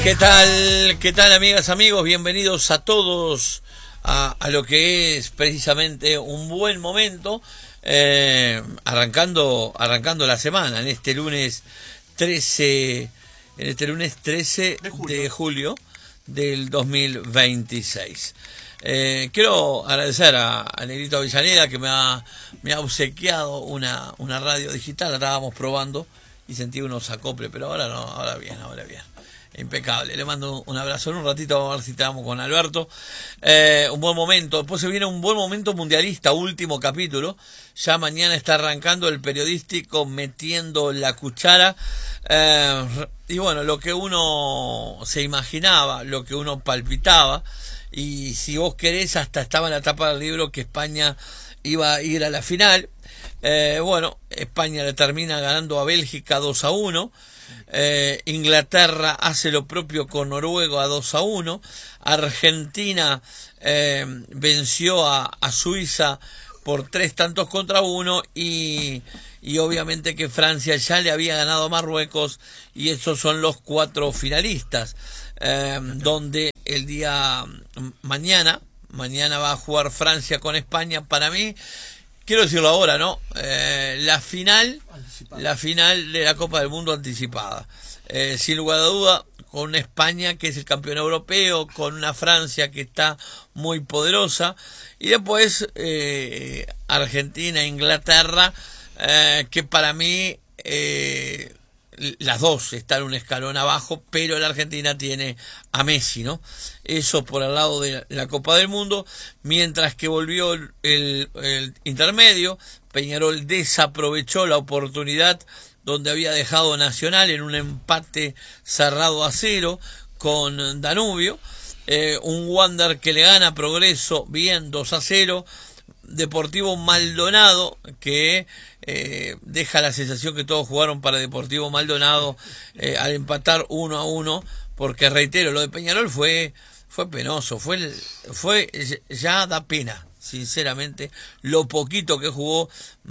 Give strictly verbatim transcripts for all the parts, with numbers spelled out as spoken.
¿Qué tal? ¿Qué tal, amigas, amigos? Bienvenidos a todos a, a lo que es precisamente un buen momento, eh, arrancando arrancando la semana, en este lunes trece, en este lunes trece de julio, de julio del dos mil veintiséis. Eh, quiero agradecer a, a Negrito Avellaneda que me ha, me ha obsequiado una, una radio digital. La estábamos probando y sentí unos acoples, pero ahora no, ahora bien, ahora bien. Impecable, le mando un abrazo. En un ratito vamos a ver si estamos con Alberto. Eh, un buen momento, después se viene un buen momento mundialista, último capítulo. Ya mañana está arrancando el periodístico Metiendo la Cuchara. Eh, y bueno, lo que uno se imaginaba, lo que uno palpitaba, y si vos querés, hasta estaba en la tapa del libro que España iba a ir a la final. Eh, bueno, España le termina ganando a Bélgica dos a uno. Eh, Inglaterra hace lo propio con Noruega a dos a uno. Argentina eh, venció a, a Suiza por tres tantos contra uno, y, y obviamente que Francia ya le había ganado a Marruecos, y esos son los cuatro finalistas, eh, donde el día mañana mañana va a jugar Francia con España. Para mí, quiero decirlo ahora, ¿no? Eh, la final, anticipada. La final de la Copa del Mundo anticipada. Eh, sin lugar a duda, con una España que es el campeón europeo, con una Francia que está muy poderosa, y después eh, Argentina e Inglaterra, eh, que para mí eh, las dos están un escalón abajo, pero la Argentina tiene a Messi, ¿no? Eso por el lado de la Copa del Mundo. Mientras que volvió el, el, el intermedio, Peñarol desaprovechó la oportunidad donde había dejado Nacional en un empate cerrado a cero con Danubio. Eh, un Wander que le gana a Progreso bien dos a cero. Deportivo Maldonado que eh, deja la sensación que todos jugaron para Deportivo Maldonado eh, al empatar uno a uno, porque reitero, lo de Peñarol fue fue penoso, fue fue ya da pena, sinceramente. Lo poquito que jugó,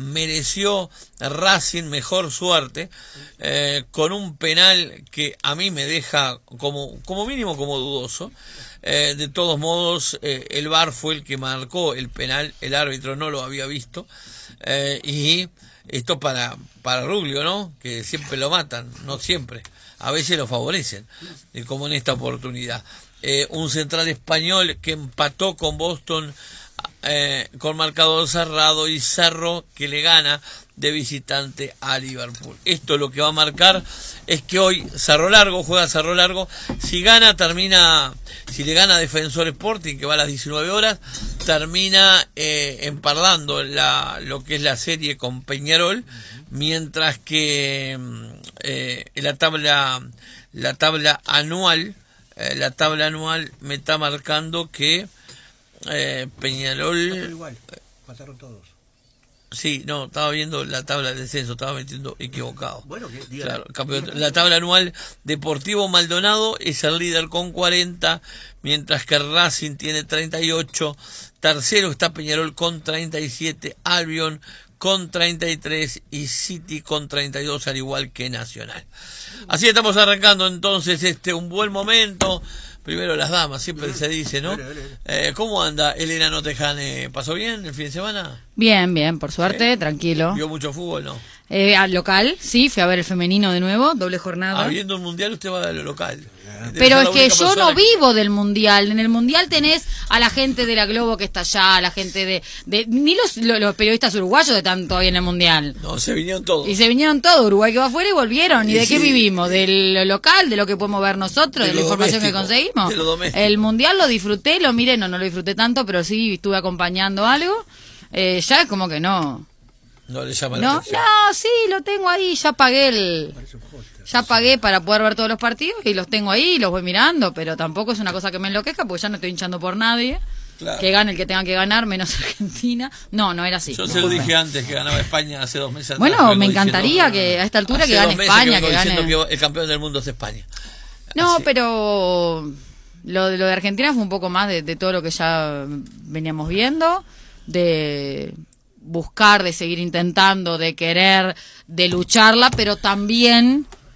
mereció Racing mejor suerte, eh, con un penal que a mí me deja como como mínimo como dudoso. Eh, de todos modos, eh, el V A R fue el que marcó el penal, el árbitro no lo había visto, eh, y esto para para Ruglio, ¿no? Que siempre lo matan, no siempre, a veces lo favorecen, eh, como en esta oportunidad. Eh, un central español que empató con Boston eh, con marcador cerrado, y Cerro que le gana de visitante a Liverpool. Esto lo que va a marcar es que hoy Cerro Largo juega Cerro Largo. Si gana, termina, si le gana a Defensor Sporting, que va a las diecinueve horas, termina eh, empardando la, lo que es la serie con Peñarol, mientras que eh, la tabla la tabla anual eh, la tabla anual me está marcando que eh, Peñarol igual, pasaron todos. Sí, no, estaba viendo la tabla de descenso, estaba metiendo equivocado. Bueno, que diga, claro, campeón, la tabla anual, Deportivo Maldonado es el líder con cuarenta, mientras que Racing tiene treinta y ocho, tercero está Peñarol con treinta y siete, Albion con treinta y tres y City con treinta y dos, al igual que Nacional. Así estamos arrancando entonces este un buen momento. Primero las damas, siempre se dice, ¿no? Eh, ¿Cómo anda Elena Notejane? ¿Pasó bien el fin de semana? Bien, bien, por suerte, ¿sí? Tranquilo. ¿Vio mucho fútbol, no? Eh, al local, sí, fui a ver el femenino de nuevo, doble jornada. Habiendo un mundial, usted va a lo local. Pero es que yo no vivo del mundial. En el mundial tenés a la gente de la Globo que está allá, a la gente de... de ni los, los, los periodistas uruguayos están todavía en el mundial. No, se vinieron todos. Y se vinieron todos. Uruguay que va afuera y volvieron. ¿Y, ¿Y de sí. qué vivimos? ¿Del local? ¿De lo que podemos ver nosotros? ¿De, de la información que conseguimos? De lo el mundial lo disfruté, lo miré, no, no lo disfruté tanto, pero sí estuve acompañando algo. Eh, ya es como que no... No le llama la no, atención. No, sí, lo tengo ahí, ya pagué el... Ya pagué para poder ver todos los partidos y los tengo ahí, los voy mirando, pero tampoco es una cosa que me enloquezca porque ya no estoy hinchando por nadie. Claro. Que gane el que tenga que ganar, menos Argentina. No, no era así. Yo se lo dije antes que ganaba España hace dos meses. Bueno, atrás, me encantaría diciendo, que a esta altura que gane España. Que, que gane... que el campeón del mundo es España. No, así. Pero lo, lo de Argentina fue un poco más de, de todo lo que ya veníamos viendo, de buscar, de seguir intentando, de querer, de lucharla, pero también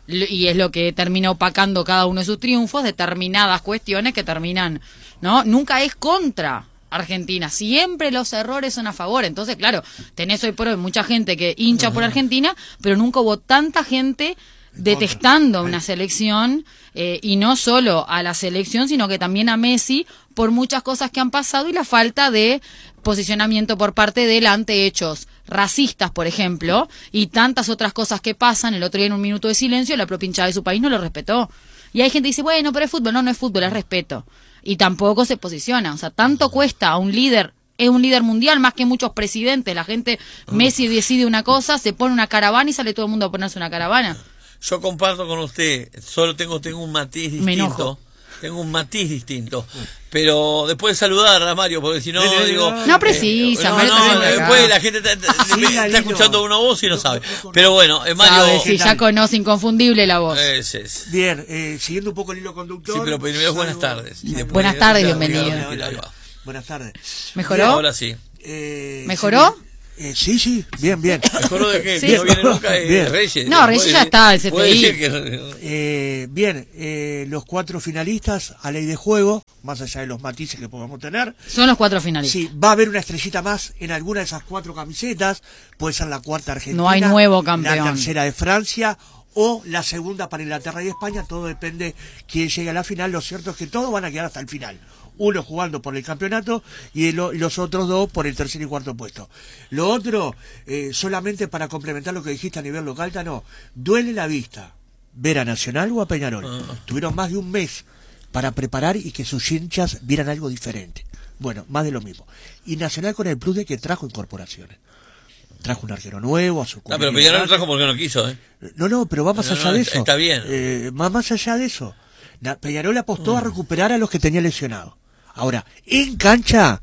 y es lo que termina opacando cada uno de sus triunfos, determinadas cuestiones que terminan, ¿no? Nunca es contra Argentina, siempre los errores son a favor. Entonces, claro, tenés hoy por hoy mucha gente que hincha por Argentina, pero nunca hubo tanta gente detestando una selección, eh, y no solo a la selección, sino que también a Messi por muchas cosas que han pasado y la falta de posicionamiento por parte de él ante hechos racistas, por ejemplo, y tantas otras cosas que pasan. El otro día en un minuto de silencio la propia hinchada de su país no lo respetó. Y hay gente que dice, bueno, pero es fútbol. No, no es fútbol, es respeto. Y tampoco se posiciona. O sea, tanto cuesta a un líder, es un líder mundial más que muchos presidentes. La gente, Messi decide una cosa, se pone una caravana y sale todo el mundo a ponerse una caravana. Yo comparto con usted, solo tengo tengo un matiz distinto. Me enojo. Tengo un matiz distinto. Pero después de saludar a Mario, porque si no, digo... No precisa, eh, no, Mario no, después la gente está, está, Sí, está escuchando una voz y no sabe. Pero bueno, eh, Mario... Sabe, sí, ya conoce inconfundible la voz. Es, es. Bien, eh, siguiendo un poco el hilo conductor. Sí, pero primero buenas tardes. Y después, Buenas tardes, ya, bienvenido. ya, Hola, ya, hola. ya. Buenas tardes. ¿Mejoró? Ahora sí. Eh, ¿Mejoró? Sí, eh, sí, sí, bien, bien. ¿Mejoró de qué? Sí. Que no viene nunca eh, Bien. Reyes. No, Reyes Puede ya decir- está, el C T I. puede decir que- Eh, bien, eh, los cuatro finalistas a ley de juego, más allá de los matices que podamos tener. Son los cuatro finalistas. Sí, va a haber una estrellita más en alguna de esas cuatro camisetas. Puede ser la cuarta argentina. No hay nuevo campeón. La tercera de Francia o la segunda para Inglaterra y España. Todo depende quién llegue a la final. Lo cierto es que todos van a quedar hasta el final. Uno jugando por el campeonato y, el- y los otros dos por el tercer y cuarto puesto. Lo otro, eh, solamente para complementar lo que dijiste a nivel local, no, duele la vista ver a Nacional o a Peñarol. Ah. Tuvieron más de un mes para preparar y que sus hinchas vieran algo diferente. Bueno, más de lo mismo. Y Nacional con el plus de que trajo incorporaciones. Trajo un arquero nuevo a su No, pero Peñarol lo trajo porque no quiso, ¿eh? No, no, pero va más No, allá no, de está- eso. está bien. Eh, más, más allá de eso. Na- Peñarol apostó a recuperar a los que tenía lesionados. Ahora, en cancha,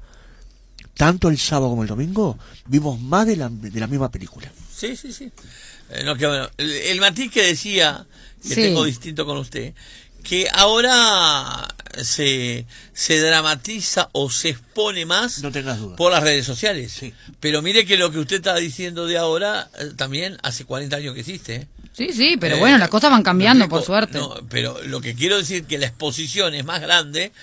tanto el sábado como el domingo, vimos más de la, de la misma película. Sí, sí, sí. Eh, no, que, bueno, el, el matiz que decía, que Sí. tengo distinto con usted, que ahora se, se dramatiza o se expone más No tengas duda. por las redes sociales. Sí. Pero mire que lo que usted está diciendo de ahora, eh, también hace cuarenta años que existe. ¿eh? Sí, sí, pero Eh, bueno, las cosas van cambiando, me por explico. suerte. No, pero lo que quiero decir que la exposición es más grande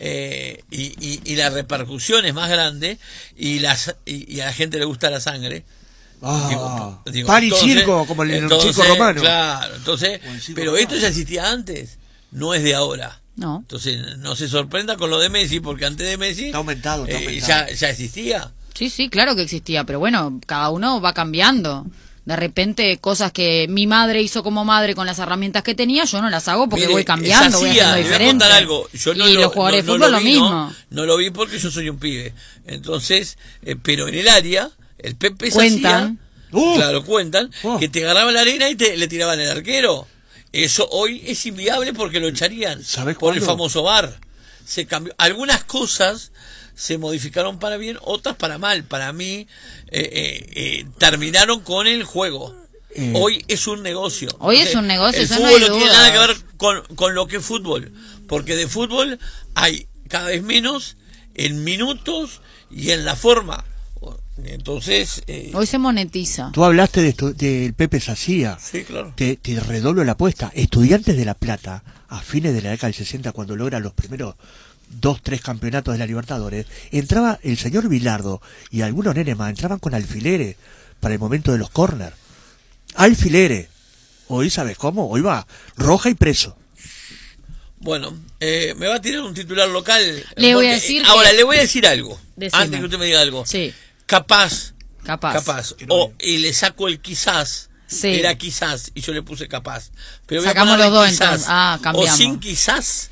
eh, y, y, y la repercusión es más grande y, las, y, y a la gente le gusta la sangre. Ah, Digo, digo, pan y entonces- circo, como el, el entonces, circo romano. Claro, entonces, O el circo pero romano. esto ya existía antes, no es de ahora. No. Entonces, no se sorprenda con lo de Messi, porque antes de Messi Está aumentado, está eh, aumentado. ya, ya existía. Sí, sí, claro que existía, pero bueno, cada uno va cambiando. De repente, cosas que mi madre hizo como madre con las herramientas que tenía, yo no las hago porque Mire, voy cambiando, se voy hacía, haciendo le voy a diferente. contar algo. Yo no y lo, los jugadores no- de no fútbol lo, vi, mismo. No, no lo vi porque yo soy un pibe. Entonces, eh, pero en el área, el Pepe se Cuentan. hacía, Uh. claro, cuentan, Oh. que te agarraban la arena y te, le tiraban el arquero. Eso hoy es inviable porque lo echarían ¿Sabés por el cuándo? famoso V A R. Se cambió. Algunas cosas se modificaron para bien, otras para mal. Para mí, eh, eh, eh, terminaron con el juego. Eh. Hoy es un negocio. Hoy es un negocio, El eso no fútbol hay no tiene duda. nada que ver con, con lo que es fútbol. Porque de fútbol hay cada vez menos en minutos y en la forma. Entonces, eh, Hoy se monetiza. Tú hablaste de esto- del Pepe Sacía. sí, claro. Te, te redoblo la apuesta. Estudiantes de La Plata, a fines de la década del sesenta, cuando logra los primeros dos, tres campeonatos de la Libertadores, entraba el señor Bilardo y algunos nenes más, entraban con alfileres para el momento de los corners. Alfileres. Hoy, ¿sabes cómo? Hoy va roja y preso. Bueno, eh, me va a tirar un titular local. Le voy a porque- decir Ahora, que- le voy a decir algo. Decime. Antes que usted me diga algo. Sí, Capaz, capaz. capaz. O, y le saco el quizás. Sí. Era quizás y yo le puse capaz. Pero voy a Sacamos ponerle los dos, quizás. entonces. Ah, o cambiamos. sin quizás.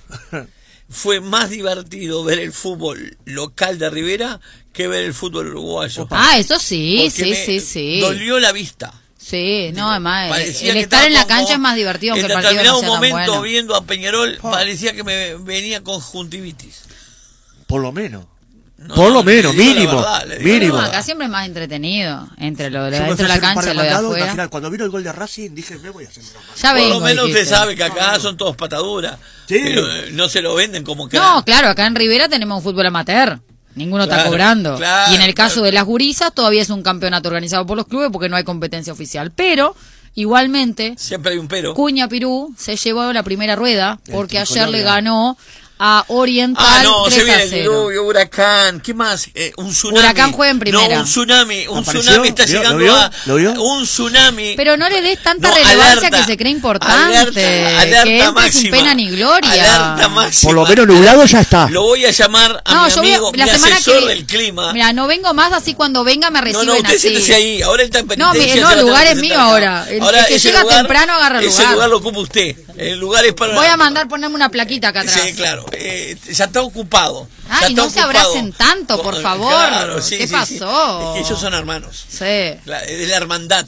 Fue más divertido ver el fútbol local de Rivera que ver el fútbol uruguayo. Ah, eso sí, Porque sí, me sí, sí. Dolió la vista. Sí, no, además, el, Parecía el que estar estaba en la como- cancha es más divertido que en el partido no determinado sea tan momento bueno. viendo a Peñarol Oh. parecía que me venía con conjuntivitis. Por lo menos. No, Por lo no, le menos, digo la mínimo. verdad, le digo la Mínimo. No, verdad. acá siempre es más entretenido entre lo de Yo me dentro fui de a la hacer un par cancha de y lo de mandados, afuera. imagínate, cuando vino el gol de Racing dije, me voy a hacer una más. Ya Por vengo, lo menos dijiste. usted sabe que acá son todos pataduras. Sí. Pero eh, no se lo venden como que. No, claro, acá en Rivera tenemos un fútbol amateur. Ninguno está Claro, cobrando. claro, y en el caso claro. de las gurisas todavía es un campeonato organizado por los clubes porque no hay competencia oficial. Pero Igualmente, siempre hay un pero. Cuña Pirú se llevó la primera rueda porque ayer le ganó a Oriental ah, no, tres se viene a el cero. diluvio, huracán, ¿qué más? Eh, un tsunami. Huracán juega en primera. No, un tsunami, un ¿Apareció? tsunami está ¿Lo vio? llegando ¿Lo vio? a... ¿Lo vio? Un tsunami. Pero no le des tanta No, relevancia alerta, que se cree importante. alerta, alerta que entre máxima, sin pena ni gloria. Alerta máxima. Por lo menos nublado ya está. Lo voy a llamar a No, mi yo voy a- amigo, la mi semana asesor que- del clima. Mira, no vengo más, así cuando venga me No, reciben no, usted así. siéntese ahí. Ahora está en No, penitencia. mi- no, se el va a lugar tener es que mío sentar ahora. acá. El Ahora, que ese llega lugar- temprano agarra el Ese lugar. lugar lo ocupa usted. El lugar es para... Voy a mandar ponerme una plaquita acá atrás. Sí, claro. Eh, ya está ocupado. Ya Ay, está no se ocupado. abracen tanto, por Con- favor. Claro, sí, ¿Qué sí, pasó? sí. Es que ellos son hermanos. Sí. La- Es la hermandad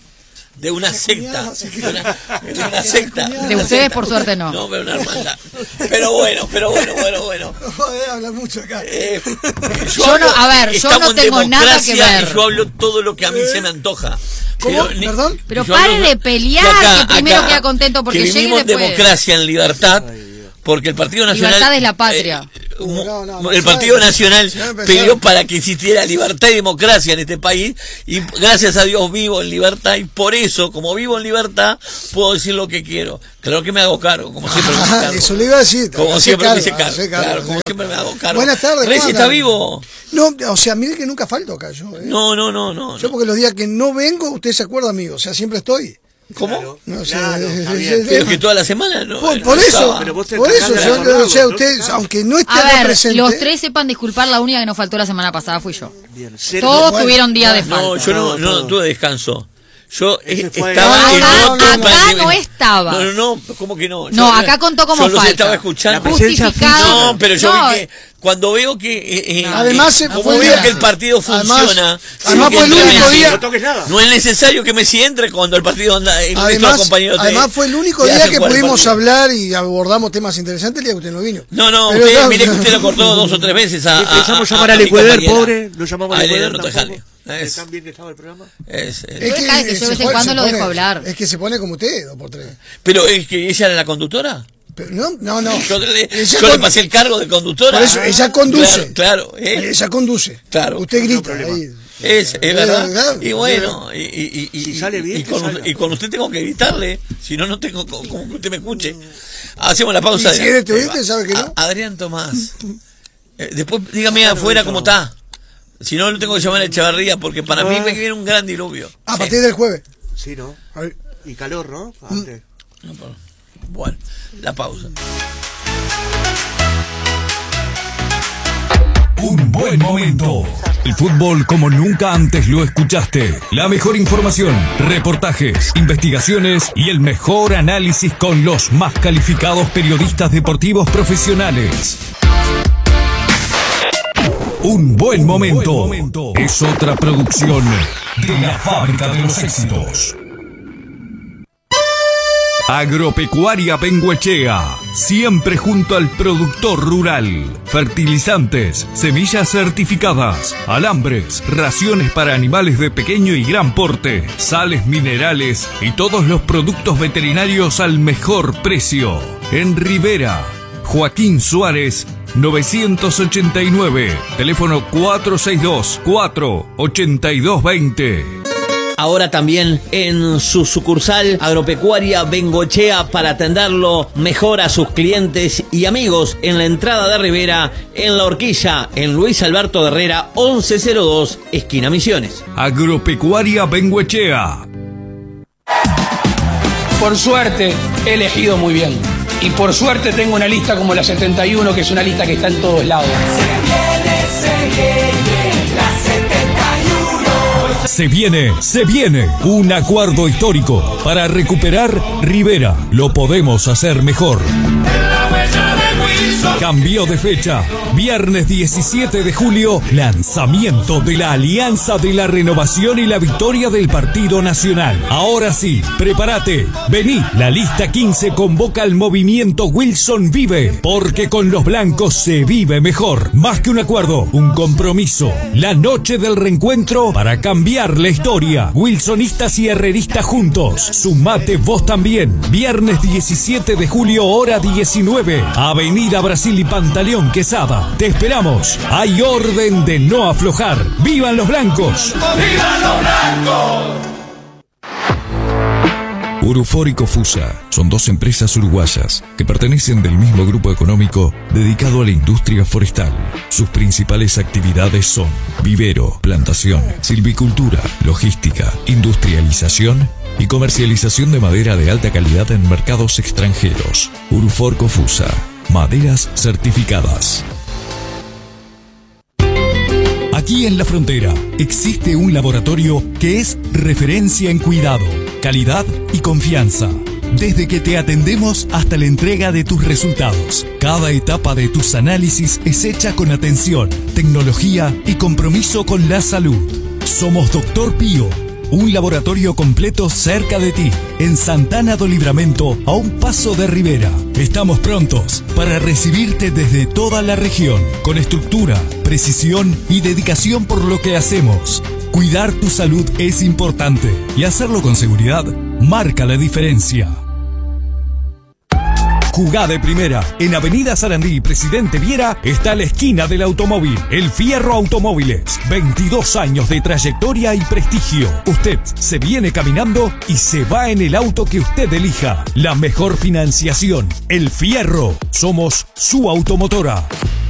de una secta. De una, de una secta. De una ustedes, secta. por suerte, no. No, pero una hermandad. Pero bueno, pero bueno, bueno, bueno. No podés hablar mucho acá. Eh, Yo no- a ver, yo estamos no en tengo nada que democracia ver. y yo hablo todo lo que a mí se me antoja. ¿Cómo? Pero ni- ¿Perdón? Pero yo pare hablo- de pelear, que primero queda contento porque que llegue y vivimos en después- democracia, en libertad, porque el Partido Nacional... Libertad es la patria. eh, un- No, no, no, el no, Partido no, Nacional ya empezaron. pidió para que existiera libertad y democracia en este país, y gracias a Dios vivo en libertad, y por eso, como vivo en libertad, puedo decir lo que quiero. Claro que me hago cargo, como siempre me hago Ah, cargo. eso le iba a decir. Como Hacé siempre me cargo, hice cargo. hacé cargo, Claro, hacé como cargo. siempre me hago cargo. Buenas tardes, Reci, ¿cómo ¿está andan? vivo? No, o sea, mire que nunca falto acá yo. ¿eh? No, no, no, no. Yo no. porque los días que no vengo, usted se acuerda, amigo. O sea, siempre estoy. ¿Cómo? Claro, No sé, claro, eh, está eh, bien. Pero que toda la semana no. Por, no por eso, estaba. Pero vos te por eso, tratás de yo, recordarlo, o sea, ¿no? usted, Claro. aunque no esté A acá ver, presente. los tres sepan disculpar, la única que nos faltó la semana pasada fui yo. Bien, cero. Todos bueno, tuvieron día de bueno, falta. No, yo no, No, no, no. tuve descanso. Yo Ese eh, fue- estaba No, en acá- otro acá plan. no estaba. No, no, no, ¿cómo que no? No, Yo- acá contó como yo los falta. estaba escuchando. La presencia Justificado. No, pero yo No, vi que cuando veo que eh, eh, Además, eh, se- como fue veo día- que el partido además- funciona, además sí, fue el que único entra- día- No toques nada. no es necesario que Messi entre cuando el partido anda eh, nuestro Además, compañero te- además fue el único te día hace que jugar el pudimos partido. hablar y abordamos temas interesantes el día que usted no vino. No, no, Pero usted, no- mire que usted lo cortó dos o tres veces a, a, Pensamos a- llamar a al mi Ecuador, compañera. pobre. Lo llamamos A al él Ecuador no te tampoco. jale. De Es- tan bien que estaba el programa. es- es- Es que yo de vez se en pone- cuando se lo pone- dejo hablar. Es que se pone como usted, dos por tres. Pero es que ella era la conductora. Pero no, no, no. Yo, le, Ella yo le con- pasé el cargo de conductora. Por eso, ella conduce. Claro, claro, ¿eh? Ella conduce. Claro. Usted No, grita. no problema. ahí. Es, es Eh, verdad. claro. Y bueno, y, y, y, Si y- sale bien, y que con, salga. y con usted tengo que gritarle, si no, no tengo co- como que usted me escuche. Hacemos la pausa. Y si Adrián. eres estudiante, Eh, va. sabe que no. A- Adrián Tomás. Eh, después dígame afuera cómo está. Si no, lo tengo que llamar a Echevarría, porque para mí me viene un gran diluvio. A Sí. partir del jueves. Sí, ¿no? A ver. Y calor, ¿no? Antes. No, pero- Bueno, la pausa. Un buen momento. El fútbol como nunca antes lo escuchaste. La mejor información, reportajes, investigaciones y el mejor análisis con los más calificados periodistas deportivos profesionales. Un buen momento. Es otra producción de la Fábrica de los Éxitos. Agropecuaria Bengoechea, siempre junto al productor rural. Fertilizantes, semillas certificadas, alambres, raciones para animales de pequeño y gran porte, sales minerales y todos los productos veterinarios al mejor precio. En Rivera, Joaquín Suárez, novecientos ochenta y nueve, teléfono cuatro seis dos, cuatro ocho dos dos cero. Ahora también en su sucursal Agropecuaria Bengoechea para atenderlo mejor a sus clientes y amigos en la entrada de Rivera, en La Horquilla, en Luis Alberto Herrera, once cero dos, esquina Misiones. Agropecuaria Bengoechea. Por suerte he elegido muy bien. Y por suerte tengo una lista como la setenta y uno, que es una lista que está en todos lados. Se viene, se viene un acuerdo histórico para recuperar Rivera. Lo podemos hacer mejor. Cambió de fecha. Viernes diecisiete de julio, lanzamiento de la Alianza de la Renovación y la Victoria del Partido Nacional. Ahora sí, prepárate. Vení, la lista quince convoca al movimiento Wilson Vive, porque con los blancos se vive mejor. Más que un acuerdo, un compromiso. La noche del reencuentro para cambiar la historia. Wilsonistas y herreristas juntos. Sumate vos también. Viernes diecisiete de julio, hora diecinueve. Avenida Brasil y Pantaleón Quesada. Te esperamos. Hay orden de no aflojar. ¡Vivan los blancos! ¡Vivan los blancos! Urufor y Cofusa son dos empresas uruguayas que pertenecen del mismo grupo económico dedicado a la industria forestal. Sus principales actividades son vivero, plantación, silvicultura, logística, industrialización y comercialización de madera de alta calidad en mercados extranjeros. Urufor Cofusa, maderas certificadas. Aquí en La Frontera existe un laboratorio que es referencia en cuidado, calidad y confianza. Desde que te atendemos hasta la entrega de tus resultados, cada etapa de tus análisis es hecha con atención, tecnología y compromiso con la salud. Somos Doctor Pío, un laboratorio completo cerca de ti, en Santana do Livramento, a un paso de Rivera. Estamos prontos para recibirte desde toda la región, con estructura, precisión y dedicación por lo que hacemos. Cuidar tu salud es importante y hacerlo con seguridad marca la diferencia. Jugá de primera. En Avenida Sarandí y Presidente Viera está la esquina del automóvil. El Fierro Automóviles. veintidós años de trayectoria y prestigio. Usted se viene caminando y se va en el auto que usted elija. La mejor financiación. El Fierro. Somos su automotora.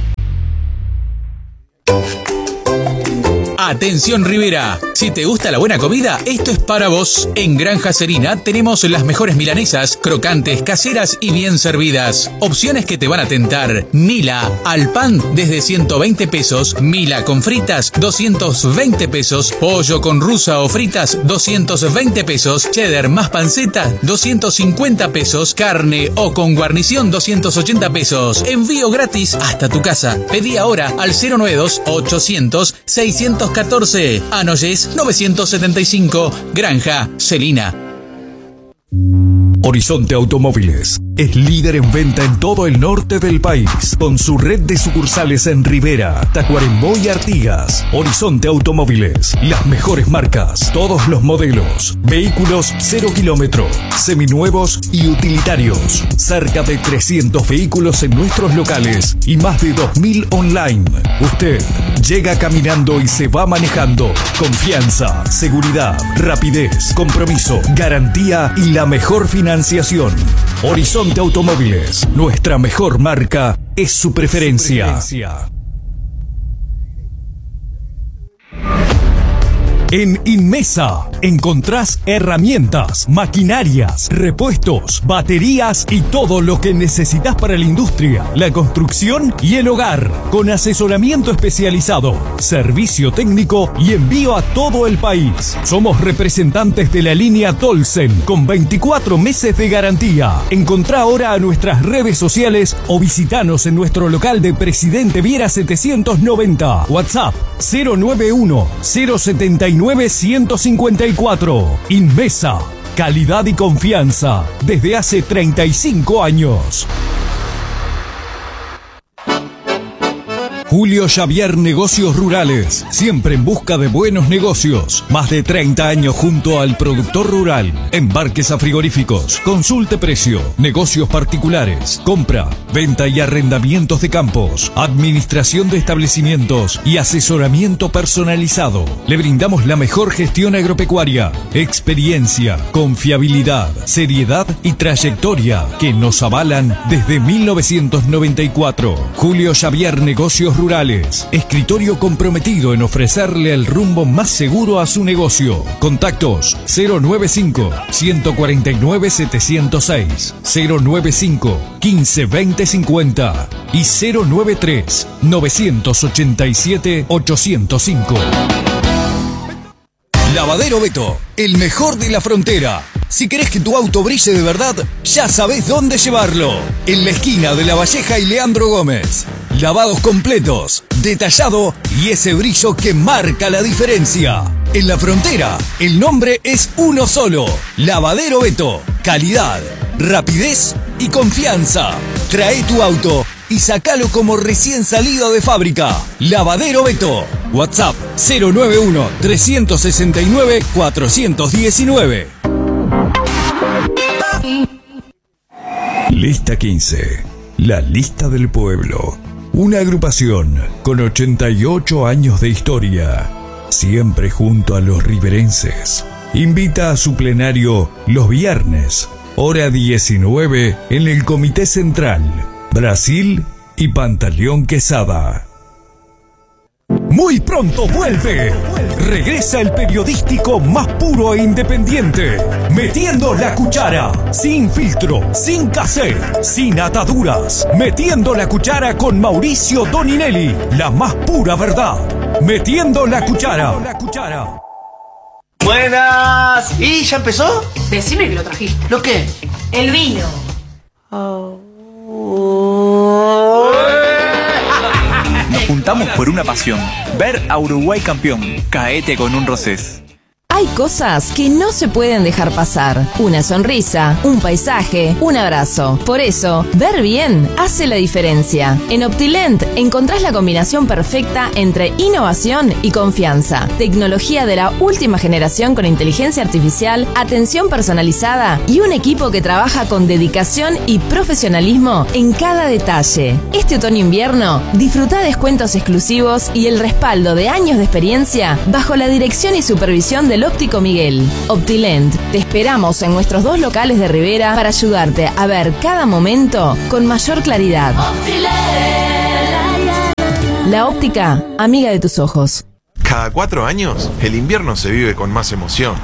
Atención Rivera, si te gusta la buena comida, esto es para vos. En Granja Serina tenemos las mejores milanesas, crocantes, caseras y bien servidas. Opciones que te van a tentar. Mila al pan desde ciento veinte pesos, mila con fritas doscientos veinte pesos, pollo con rusa o fritas doscientos veinte pesos, cheddar más panceta doscientos cincuenta pesos, carne o con guarnición doscientos ochenta pesos. Envío gratis hasta tu casa. Pedí ahora al cero nueve dos ochocientos seiscientos catorce. Anoyes novecientos setenta y cinco. Granja Celina. Horizonte Automóviles es líder en venta en todo el norte del país, con su red de sucursales en Rivera, Tacuarembó y Artigas. Horizonte Automóviles, las mejores marcas, todos los modelos, vehículos cero kilómetro, seminuevos y utilitarios. Cerca de trescientos vehículos en nuestros locales y más de dos mil online. Usted llega caminando y se va manejando. Confianza, seguridad, rapidez, compromiso, garantía y la mejor financiación. Horizonte Automóviles, nuestra mejor marca es su preferencia. Su preferencia. En Inmesa encontrás herramientas, maquinarias, repuestos, baterías y todo lo que necesitas para la industria, la construcción y el hogar, con asesoramiento especializado, servicio técnico y envío a todo el país. Somos representantes de la línea Tolsen con veinticuatro meses de garantía. Encontrá ahora a nuestras redes sociales o visitanos en nuestro local de Presidente Viera setecientos noventa. WhatsApp cero nueve uno cero setenta y nueve ciento cincuenta y cuatro. Inmesa, calidad y confianza desde hace treinta y cinco años. Julio Xavier Negocios Rurales, siempre en busca de buenos negocios. Más de treinta años junto al productor rural. Embarques a frigoríficos, consulte precio, negocios particulares, compra, venta y arrendamientos de campos, administración de establecimientos y asesoramiento personalizado. Le brindamos la mejor gestión agropecuaria, experiencia, confiabilidad, seriedad y trayectoria que nos avalan desde mil novecientos noventa y cuatro. Julio Xavier Negocios Rurales. Rurales, escritorio comprometido en ofrecerle el rumbo más seguro a su negocio. Contactos cero nueve cinco, uno cuatro nueve, siete cero seis, cero nueve cinco, quince, veinte, cincuenta y cero nueve tres, nueve ocho siete, ocho cero cinco. Lavadero Beto, el mejor de la frontera. Si querés que tu auto brille de verdad, ya sabés dónde llevarlo. En la esquina de La Valleja y Leandro Gómez. Lavados completos, detallado y ese brillo que marca la diferencia. En La Frontera, el nombre es uno solo. Lavadero Beto. Calidad, rapidez y confianza. Trae tu auto y sacalo como recién salido de fábrica. Lavadero Beto. WhatsApp cero nueve uno, tres seis nueve, cuatro uno nueve. Lista quince. La lista del pueblo. Una agrupación con ochenta y ocho años de historia. Siempre junto a los riverenses. invita a su plenario los viernes, hora diecinueve, en el Comité Central, Brasil y Pantaleón Quesada. Muy pronto vuelve. Regresa el periodístico más puro e independiente. Metiendo la cuchara. Sin filtro, sin cassette, sin ataduras. Metiendo la cuchara con Mauricio Doninelli. La más pura verdad. Metiendo la cuchara. La cuchara. Buenas. ¿Y ya empezó? Decime que lo trajiste. ¿Lo qué? El vino. Oh. Nos juntamos por una pasión, ver a Uruguay campeón. Caete con un Rosés. Hay cosas que no se pueden dejar pasar. Una sonrisa, un paisaje, un abrazo. Por eso, ver bien hace la diferencia. En Optilent encontrás la combinación perfecta entre innovación y confianza. Tecnología de la última generación con inteligencia artificial, atención personalizada y un equipo que trabaja con dedicación y profesionalismo en cada detalle. Este otoño-invierno, disfruta descuentos exclusivos y el respaldo de años de experiencia bajo la dirección y supervisión del Óptico Miguel. Optilent, te esperamos en nuestros dos locales de Rivera para ayudarte a ver cada momento con mayor claridad. La óptica, amiga de tus ojos. Cada cuatro años, el invierno se vive con más emoción.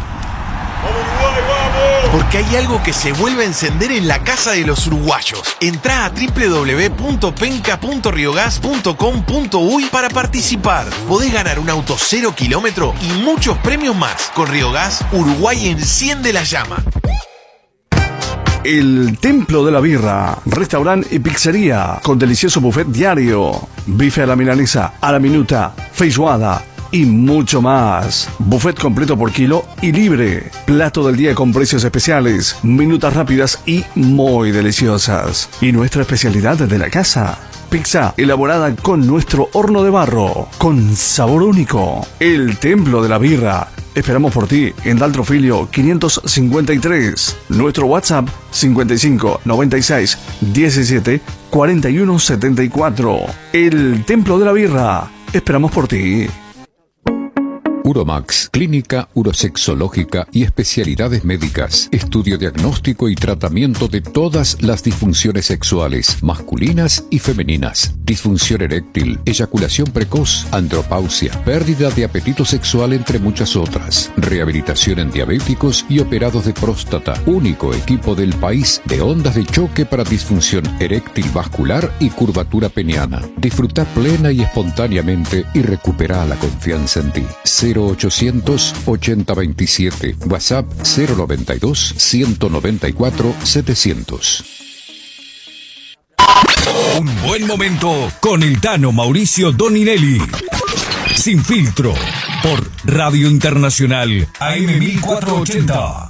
Porque hay algo que se vuelve a encender en la casa de los uruguayos. Entrá a doble u doble u doble u punto penca punto riogas punto com punto uy para participar. Podés ganar un auto cero kilómetro y muchos premios más. Con Riogas, Uruguay enciende la llama. El Templo de la Birra, restaurante y pizzería, con delicioso buffet diario, bife a la milanesa, a la minuta, feijoada y mucho más. Buffet completo por kilo y libre. Plato del día con precios especiales, minutas rápidas y muy deliciosas. Y nuestra especialidad de la casa, pizza elaborada con nuestro horno de barro, con sabor único. El Templo de la Birra. Esperamos por ti en Daltrofilio quinientos cincuenta y tres. Nuestro WhatsApp cincuenta y cinco noventa y seis diecisiete cuarenta y uno setenta y cuatro. El Templo de la Birra. Esperamos por ti. Uromax, clínica urosexológica y especialidades médicas, estudio diagnóstico y tratamiento de todas las disfunciones sexuales, masculinas y femeninas, disfunción eréctil, eyaculación precoz, andropausia, pérdida de apetito sexual, entre muchas otras, rehabilitación en diabéticos y operados de próstata, único equipo del país de ondas de choque para disfunción eréctil vascular y curvatura peniana. Disfruta plena y espontáneamente y recupera la confianza en ti. cero ochocientos ochenta veintisiete, WhatsApp cero noventa y dos ciento noventa y cuatro setecientos. Un buen momento con el Tano Mauricio Doninelli. Sin filtro, por Radio Internacional A M mil cuatrocientos ochenta.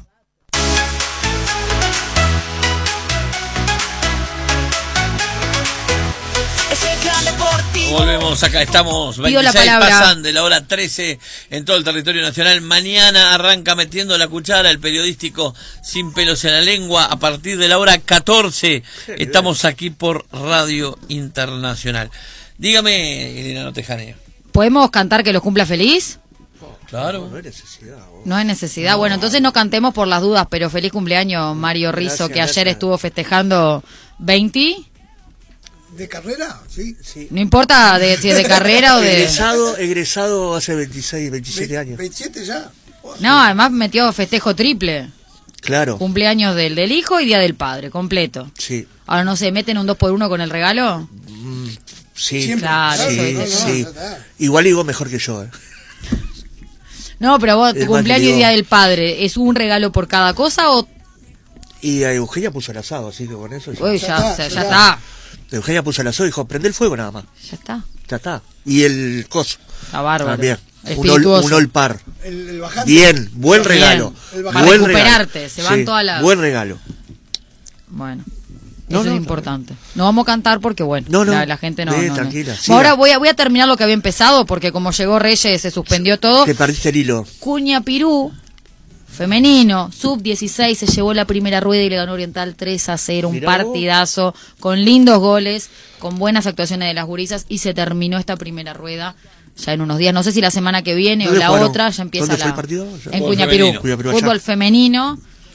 Volvemos acá, estamos veintiséis pasan de la hora trece en todo el territorio nacional. Mañana arranca Metiendo la Cuchara, el periodístico sin pelos en la lengua, a partir de la hora catorce. Estamos aquí por Radio Internacional. Dígame, Elena Notejaneo. ¿Podemos cantar que los cumpla feliz? Claro. No hay necesidad. Vos. No hay necesidad. No. Bueno, entonces no cantemos por las dudas, pero feliz cumpleaños Mario Rizzo, gracias, que ayer gracias. Estuvo festejando veinte. ¿De carrera? Sí. sí. No importa de, si es de carrera o de... Egresado, egresado hace veintiséis, veintisiete años. ¿veintisiete ya? No, además metió festejo triple. Claro. Cumpleaños del, del hijo y día del padre, completo. Sí. Ahora no sé, ¿meten un dos por uno con el regalo? Mm, sí. Siempre. Claro, sí, eso, eso, sí. eso. Igual digo mejor que yo, ¿eh? No, pero vos, tu Es cumpleaños digo... y día del padre, ¿es un regalo por cada cosa o...? Y a Eugenia puso el asado, así que con eso... Ya, Uy, ya, ya, está, ya, ya está. Eugenia puso el asado y dijo, prende el fuego nada más. Ya está. Ya está. Y el coso. Está bárbaro. También. Un, ol, un olpar. El, el Bien, buen regalo. Bien. Buen Para recuperarte, regalo. se van sí, todas las... Buen regalo. Bueno. No, eso no, es importante. No vamos a cantar porque, bueno, no, no, la, la gente no... Sí, no, tranquila. no. Sí, Ahora voy a, voy a terminar lo que había empezado porque como llegó Reyes se suspendió todo. Te perdiste el hilo. Cuña Pirú, femenino, sub dieciséis, se llevó la primera rueda y le ganó Oriental tres a cero. Un Mirá partidazo, vos. Con lindos goles, con buenas actuaciones de las gurisas y se terminó esta primera rueda ya en unos días, no sé si la semana que viene o la fueron? otra, ya empieza ¿Dónde la... fue el partido? En Cuñapirú, fútbol femenino.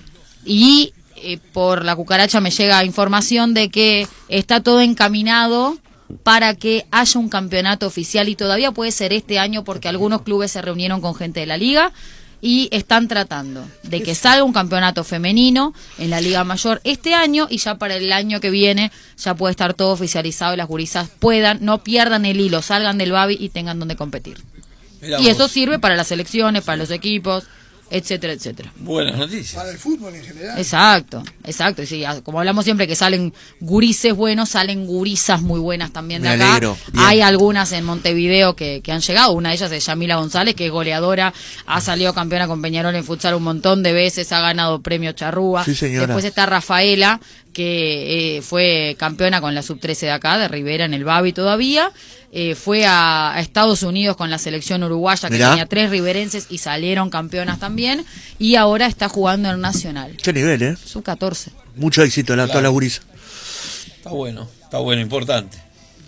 Y eh, por la cucaracha me llega información de que está todo encaminado para que haya un campeonato oficial, y todavía puede ser este año porque algunos clubes se reunieron con gente de la liga y están tratando de que salga un campeonato femenino en la Liga Mayor este año, y ya para el año que viene ya puede estar todo oficializado y las gurisas puedan, no pierdan el hilo, salgan del Babi y tengan donde competir. Mirá y vos. Eso sirve para las selecciones, para los equipos, etcétera, etcétera. Buenas noticias. Para el fútbol en general. Exacto, exacto. Y sí, como hablamos siempre que salen gurises buenos, salen gurisas muy buenas también de Me acá. alegro. Hay algunas en Montevideo que, que han llegado. Una de ellas es Yamila González, que es goleadora, ha salido campeona con Peñarol en futsal un montón de veces, ha ganado premio Charrúa. Sí, señora. Después está Rafaela, que eh, fue campeona con la sub trece de acá, de Rivera, en el Babi todavía. Eh, fue a, a Estados Unidos con la selección uruguaya, que Mirá. tenía tres riverenses y salieron campeonas también, y ahora está jugando en Nacional. Qué nivel, ¿eh? sub catorce. Mucho éxito la Claro. toda la gurisa. Está bueno, está bueno, importante.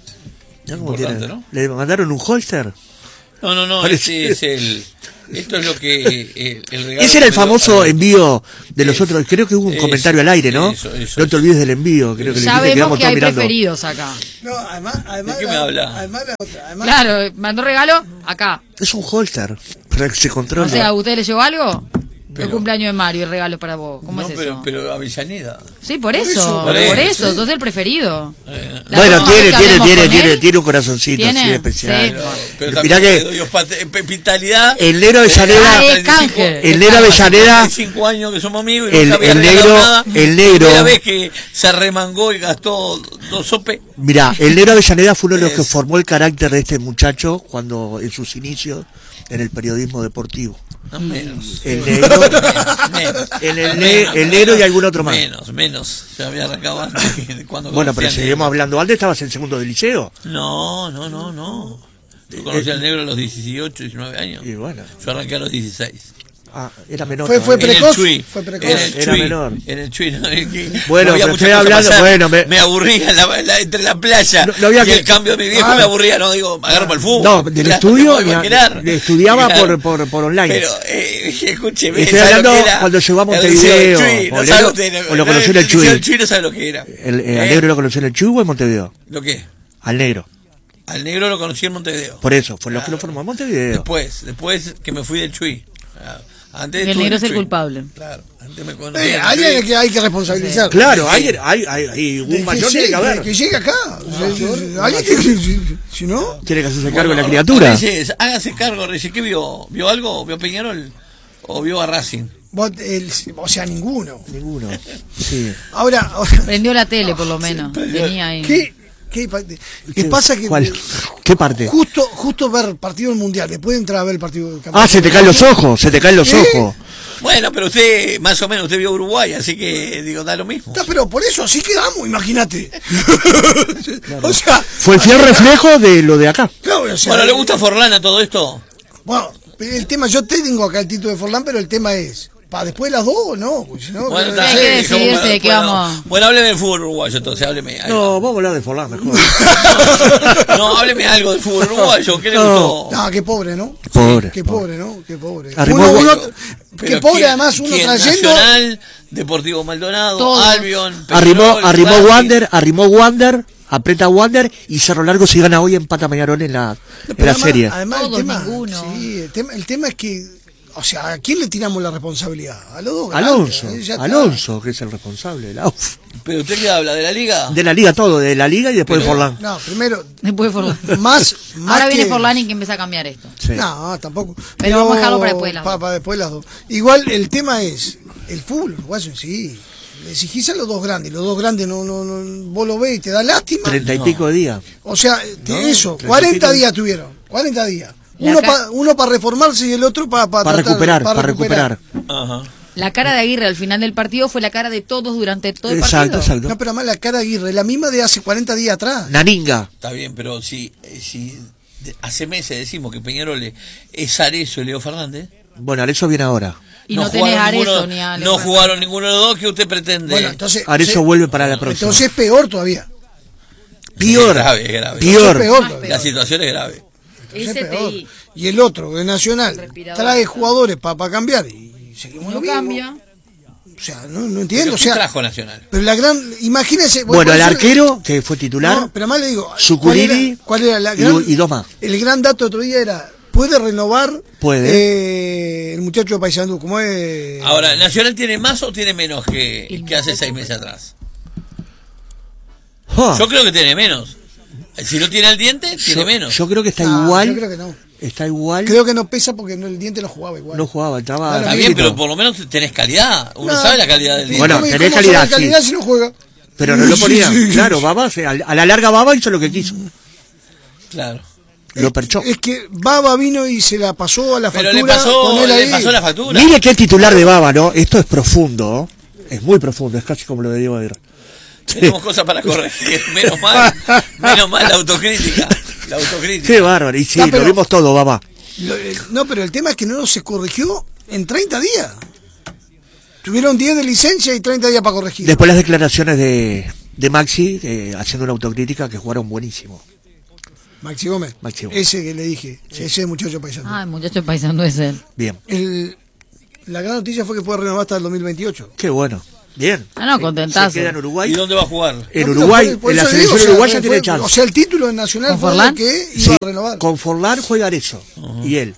Mirá cómo Importante, tiene. ¿no? ¿Le mandaron un holster? No, no, no, Parece- ese es el... Esto es lo que... eh, el regalo Ese era el que me dio- famoso ah, envío de los Eso, otros. Creo que hubo un eso, comentario al aire, ¿no? eso, eso, no te eso. olvides del envío. Creo que le Ya dijiste, vemos quedamos que todos hay mirando. preferidos acá. No, además, además, ¿De qué me la- habla? además la otra, además- Claro, mandó regalo acá. Es un holster. Para que se controle. O sea, ¿a usted le llevó algo? Pero- el cumpleaños de Mario y regalo para vos. ¿Cómo no, es pero, eso? pero Avellaneda. Sí, por Por eso, eso, por por eso, eso. sos el preferido. Eh, La Bueno, próxima tiene, vez que tiene, hablemos tiene, con tiene, él, tiene un corazoncito ¿tiene? así especial. Sí. pero, pero Mirá también que- le doy hospita- hospitalidad. El negro Avellaneda. Ah, es canje. El negro Avellaneda. cinco años que somos amigos y El- nunca había el regalado negro- nada. el negro- Primera vez que se remangó y gastó dos sopes. Mirá, el negro Avellaneda fue uno de los que Es- formó el carácter de este muchacho cuando en sus inicios en el periodismo deportivo. No, menos. El negro, menos. el, el, ne- el negro y algún otro más. Menos, menos. Se había arrancado antes que cuando Bueno, conocí pero al seguimos negro. hablando. Antes estabas en segundo de liceo. No, no, no, no. Yo conocí al negro a los dieciocho, diecinueve años. Y bueno, Yo arranqué a los dieciséis. ah, era menor. Fue- fue todavía. En el precoz, Chuy. fue precoz. En el Era Chuy. menor. En el Chuy. No, es que Bueno, no había pero muchas estoy cosas hablando- para hacer. bueno, me- me aburría la- la- entre la playa No- no había y que- el cambio de mi viejo Ah. me aburría. No digo, agarro para el fútbol. No, del Claro, estudio no me iba a ni- quedar. le estudiaba Claro. por, por, por online. Pero, eh, escúcheme. Estoy ¿sabe lo hablando que era? cuando llegó a El Montevideo, Chuy, no o sabe lo- usted, o lo conoció en el Chuy. El Chuy no sabe lo que era. El, el- al ¿Eh? negro lo conoció en el Chuy o en Montevideo. ¿Lo qué? Al negro. Al negro lo conocí en Montevideo. Por eso, fue lo que lo formó en Montevideo. Después, después que me fui del Chuy. Ah, Antes Y el estuve negro en es el Chuy. culpable. Claro, antes me conocí Eh, en el alguien Chuy. que hay que responsabilizar. Claro, Sí. hay, hay, hay, hay un De que mayor llegue- tiene que haber. Que llegue acá. Alguien que, si, si no, Tiene que hacerse cargo de la Bueno, criatura. Reyes, hágase cargo, Reyes. ¿Qué vio? ¿Vio algo? ¿Vio Peñarol? ¿O vio a Racing? vos, el- o sea, ninguno. Ninguno. Sí. Ahora, ahora, Prendió la tele, por lo menos. Tenía ahí. ¿qué, qué, pa- qué pasa que ¿Cuál? ¿Qué parte? justo justo ver partido del mundial, después de entrar a ver el partido del Ah, campeonato? se te caen los ojos, se te caen los ¿Qué? ojos. Bueno, pero usted, más o menos, usted vio Uruguay, así que, digo, da lo mismo. Está, pero por eso así quedamos, imagínate. O sea, Fue el fiel reflejo de lo de acá. claro, o sea, Bueno, ¿le gusta Forlán a todo esto? Bueno, el tema, yo te tengo acá el título de Forlán, pero el tema es, ¿para después de las dos o no? Porque si no, Bueno, no está, Hay que sé. dejemos decidirse para de qué después, vamos. no. Bueno, hábleme del fútbol uruguayo, entonces, hábleme. Ahí No, vamos a hablar de Forlán mejor. va. No, hábleme algo del fútbol uruguayo. ¿Qué le No. gustó? No, qué pobre, ¿no? Pobre. Qué pobre, ¿no? Qué pobre. Arrimó Uno, el uno, hueco. qué Pero pobre ¿quién- además uno quién? trayendo. Nacional, Deportivo Maldonado, Todos. Albion, Arrimó, Peñarol, arrimó Racing. Wander, arrimó Wander, aprieta Wander y Cerro Largo si gana hoy empata Peñarol en la, en Pero la además- serie. Además, Todos, el tema, ninguno. sí, el tema, el tema es que, o sea, ¿a quién le tiramos la responsabilidad? A los dos grandes, Alonso, eh, ya está. Alonso, que es el responsable de la, uf, ¿Pero usted qué habla? ¿De la liga? de la liga, todo, de la liga y después de Forlán. No, primero, Después de Forlán. más, más Ahora viene que- Forlán y que empieza a cambiar esto. Sí. No, tampoco. Pero vamos a dejarlo para después de las pa- dos. para después de las dos. Igual el tema es, el fútbol uruguayo en sí. Le exigís a los dos grandes, los dos grandes no, no, no, vos lo ves y te da lástima. Treinta y pico de días. O sea, te- No, eso, treinta y cuarenta pico. días tuvieron, cuarenta días. La Uno ca- para uno para reformarse y el otro para Para recuperar, para recuperar. Ajá. La cara de Aguirre al final del partido fue la cara de todos durante todo el Exacto, partido. exacto. No, pero además la cara de Aguirre, la misma de hace cuarenta días atrás. Naninga. Está bien, pero si, eh, si de- hace meses decimos que Peñarol es- es Arezzo y Leo Fernández. Bueno, Arezzo viene ahora. Y no, tenés jugaron a Arezzo ninguno- ni a No Leonardo. jugaron ninguno de los dos. ¿Qué usted pretende? Bueno, entonces. Arezzo se- vuelve para la próxima. Entonces es peor todavía. Peor. Es grave, es grave. Peor. Es peor Más todavía. La situación es grave. Entonces S es T peor. I. Y el otro, el Nacional, trae jugadores para pa cambiar y seguimos No lo mismo. cambia. O sea, no, no entiendo. Pero O sea, ¿qué trajo Nacional? pero la gran. Imagínense. Bueno, el puede ser- arquero, que fue titular, No, pero más le digo. Zuculini, ¿Cuál era, cuál era la y, gran, y dos más. El gran dato otro día era: ¿puede renovar Puede. eh, el muchacho de Paysandú? ¿Cómo es? Ahora, ¿Nacional tiene más o tiene menos que, que hace seis meses atrás? Ah. Yo creo que tiene menos. Si no tiene el diente, tiene Yo, menos. yo creo que está Ah, igual. Yo creo que no. Está igual. Creo que no pesa porque no, el diente no jugaba igual. No jugaba, estaba. Está bien, pero por lo menos tenés calidad. Uno No. sabe la calidad del diente. Bueno, ¿Cómo- tenés cómo calidad, sabe calidad sí. si no juega? Pero no lo Sí, ponía. sí, sí. Claro, Baba, se- a a la larga Baba hizo lo que quiso. Claro. Lo perchó. Es que Baba vino y se la pasó a la Pero factura. le pasó, con él le ahí. pasó la factura. Mire que el titular de Baba, ¿no? Esto es profundo. Es muy profundo, es casi como lo de Diego Aguirre. Tenemos cosas para corregir. Menos mal. Menos mal la autocrítica. La autocrítica. Qué bárbaro. Y sí, Ah, lo pero- vimos todo, Baba. Lo- eh, No, pero el tema es que no se corrigió en treinta días. Tuvieron diez de licencia y treinta días para corregir. Después las declaraciones de, de Maxi, eh, haciendo una autocrítica, que jugaron buenísimo. Maxi Gómez. Maxi Gómez. Ese que le dije. Ese muchacho paisano. Ah, el muchacho paisano es él. Bien. El, la gran noticia fue que puede renovar hasta el dos mil veintiocho. Qué bueno. Bien. Ah, no, contentazo. Se queda en Uruguay. ¿Y dónde va a jugar? En No, pero Uruguay, por- por en la eso selección digo, o sea, uruguaya fue- tiene chance. O sea, el título de Nacional ¿Con fue Forlán? lo que iba Sí, a renovar. con Forlán juega Arezzo. Y él.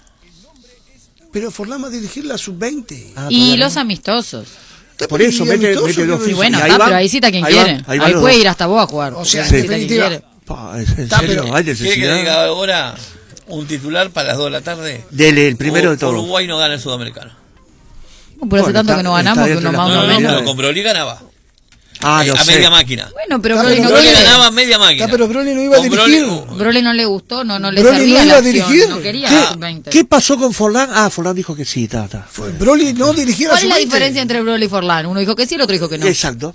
Pero Forlán va a dirigir la sub veinte. Ah, Y todavía los no. amistosos. Por eso Y mete, amistoso, mete dos yo- Y fijos. bueno, Y está, van, pero ahí cita quien ahí quiere. van, Ahí, van los puede dos. ir hasta vos a jugar. O sea, Ahí en cita quien definitiva, quiere. Pa, ¿en Está, serio? pero- ¿Hay ¿Quiere que necesidad? le diga ahora un titular para las dos de la tarde? Dele el primero O- de todo. Uruguay no gana el sudamericano. Por hace Bueno, tanto está- que no está ganamos que dentro uno de más las No, uno no, menos. pero con Broly ganaba. Ah, Eh, no a sé. media máquina. Bueno, pero Está, Broly pero no Broly quiere. ganaba a media máquina. Está, pero Broly no iba a Con dirigir. Broly- Broly no le gustó, no, no le Broly servía no la iba a acción, dirigir. no quería ¿Qué, la sub veinte. ¿Qué pasó con Forlán? Ah, Forlán dijo que sí, está, está. Fue- Broly no dirigía la ¿Cuál es sub la veinte. diferencia entre Broly y Forlán? Uno dijo que sí, el otro dijo que no. Exacto.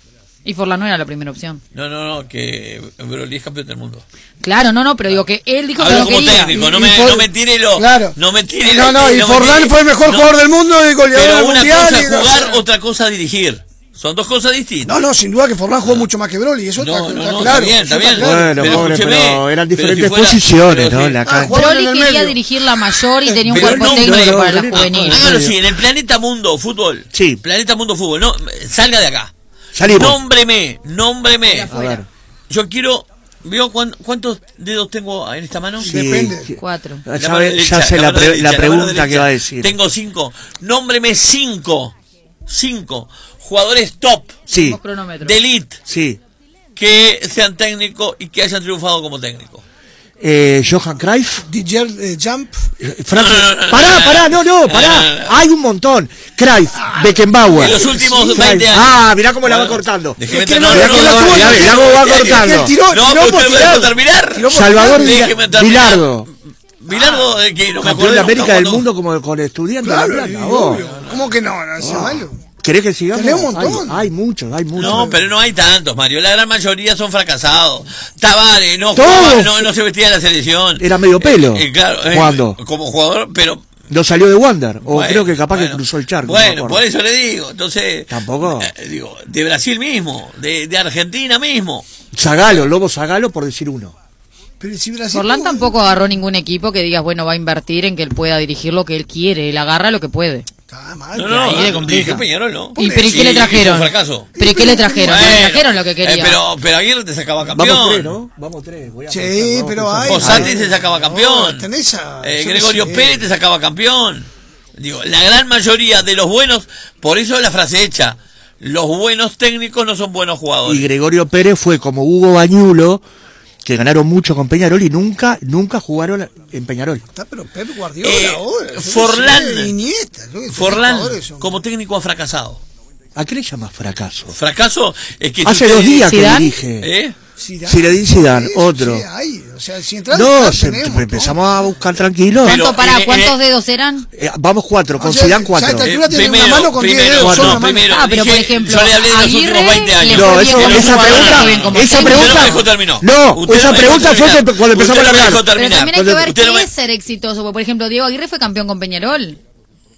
Y Forlán no era la primera opción. No, no, no, que Broly es campeón del mundo. Claro, no, no, pero digo que él dijo que Hablo no como quería. técnico, no Y- me, y For- no me tire lo. Claro. No me tire No, lo- no, y me Forlán tire- fue el mejor no. jugador del mundo y goleador Pero del una mundial. cosa y es no- jugar, otra cosa dirigir. Son dos cosas distintas. No, no, sin duda que Forlán jugó mucho más que Broly. Eso No, está, no, está no, claro. está bien, está eso bien. claro. Bueno, Pero pobre, escúcheme, pero eran pero diferentes si fuera- posiciones, pero ¿no? si- En la Ah, cancha. jugaban Broly en el quería medio. dirigir la mayor y tenía un Pero cuerpo no, técnico no, no, para la no, juvenil. no, Hágalo así, en el Planeta Mundo Fútbol. Sí. Planeta Mundo Fútbol, no, salga de acá. Salimos. Nómbreme, nómbreme. A ver. Yo quiero. ¿Veo cuán- cuántos dedos tengo en esta mano? Sí. Depende. Cuatro. Ya, La mano ve- derecha, ya sé la, mano pre- derecha, la mano pregunta derecha. que va a decir. Tengo cinco. Nómbreme cinco. Cinco. Jugadores top. Sí, Tenemos cronómetro. De elite. sí. Que sean técnicos y que hayan triunfado como técnicos. Eh, Johan Cruyff. Didier eh, Jump. eh, Frank- No, no, no, no, pará, no, pará, no, no, no, pará. no, no, no. Hay un montón. Cruyff, Beckenbauer. En los últimos Cruyff. veinte años. Ah, mirá cómo la va Bueno, cortando. déjeme Es que terminar. no, No, es que no, la no, tuvo- mirá, mirá cómo va es que cortando. él tiró, No, tiró pero por usted me tirar. dejó terminar. Tiró por Salvador tirar. Déjeme Vila- terminar. Vilardo. Bilardo, eh, que no me acuerdo Campeón de América nunca del cuando- mundo como con estudiantes Claro, de La y Plata. vos. obvio. ¿Cómo que no? No, ese malo. ¿Querés que sigamos? Tenés un montón. Hay, hay muchos, hay muchos. No, pero no hay tantos, Mario. La gran mayoría son fracasados. Tavares no Todos. jugaba, no, no se vestía de la selección. Era medio pelo. Eh, claro, eh, ¿Cuándo? como jugador, pero. No salió de Wander. O bueno, creo que capaz bueno. que cruzó el charco. no me Bueno, acuerdo. por eso le digo. Entonces. Tampoco. eh, digo, de Brasil mismo, de, de Argentina mismo. Zagalo, Lobo Zagalo, por decir uno. Pero si Brasil Forlán tuvo- tampoco agarró ningún equipo que digas, bueno, va a invertir en que él pueda dirigir lo que él quiere. Él agarra lo que puede. Está mal. No, no, ahí le no, complica. dije Peñarol, ¿no? ¿Y pero y qué Sí, le trajeron? fue un fracaso. ¿Pero y qué le trajeron? Bueno, le trajeron lo que quería. eh, pero, pero Aguirre te sacaba campeón. Vamos tres, ¿no? Vamos tres. Voy a Sí, pensar, vamos pero pensar. hay- Fossati Ay, te sacaba campeón. no, tenés a- Eh, yo Gregorio no sé. Pérez te sacaba campeón. Digo, la gran mayoría de los buenos, por eso la frase hecha, los buenos técnicos no son buenos jugadores. Y Gregorio Pérez fue como Hugo Bañulo, que ganaron mucho con Peñarol y nunca, nunca jugaron en Peñarol. Está, pero Pep Guardiola Eh, ahora. yo Forlán. qué sé, Iniesta. yo qué sé, Forlán, jugadores son- como técnico, ha fracasado. ¿A qué le llamas fracaso? Fracaso es que... si Hace usted dos días que ¿Zidane? dirige. ¿Eh? Zidane. Zinedine Zidane, Sí, otro. sí, hay. O sea, si entras, No, entras, se- tenemos, empezamos a buscar tranquilos. Pero- ¿Cuánto, pará, eh, ¿cuántos eh, dedos eran? Eh, vamos cuatro, con O sea, Zidane ya cuatro. esta altura Eh, tiene una primero, mano con diez primero, dedos, no, solo una mano. primero, Ah, pero por dije, ejemplo, yo le hablé de los Aguirre últimos veinte años. le No, fue eso, bien como esa jugador, pregunta, fue bien como esa técnico. Usted no pregunta, me dejó terminar. no, Usted esa no me pregunta dejó fue terminar. que cuando empezamos Usted a no me hablar. dejó Pero terminar. también hay que ver Usted no qué me- es ser exitoso. Porque, por ejemplo, Diego Aguirre fue campeón con Peñarol.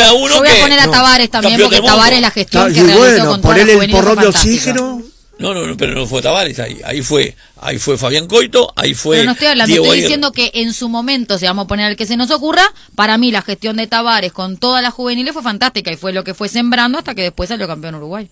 uno yo voy a que- poner a no, Tavares también, campeón porque del mundo. Tavares la gestión Ah, que y realizó bueno, con todos ponerle los el juveniles porrón fue de fantástica. oxígeno. No, no, no, pero no fue Tavares ahí. Ahí fue, ahí fue Fabián Coito, ahí fue. Pero no estoy hablando, Diego estoy Aguirre. diciendo que en su momento, si vamos a poner al que se nos ocurra, para mí la gestión de Tavares con todas las juveniles fue fantástica y fue lo que fue sembrando hasta que después salió campeón Uruguay.